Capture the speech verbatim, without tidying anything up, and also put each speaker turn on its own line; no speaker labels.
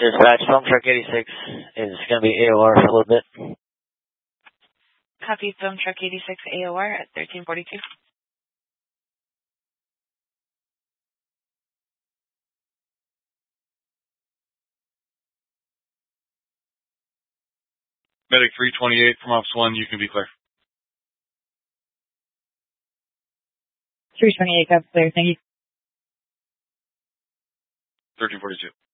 Dispatch, Foam Truck eighty-six is going to be A O R for a little bit.
Copy, Foam Truck eighty-six A O R at thirteen forty-two.
Medic three twenty-eight from Ops one, you can be clear.
three twenty-eight, that's clear, thank you.
thirteen forty-two.